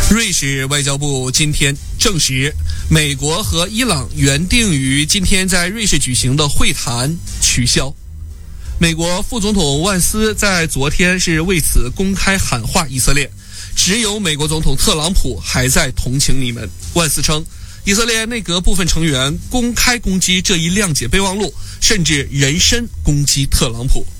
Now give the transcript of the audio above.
瑞士外交部今天证实，美国和伊朗原定于今天在瑞士举行的会谈取消。美国副总统万斯在昨天是为此公开喊话以色列，只有美国总统特朗普还在同情你们。万斯称，以色列内阁部分成员公开攻击这一谅解备忘录，甚至人身攻击特朗普。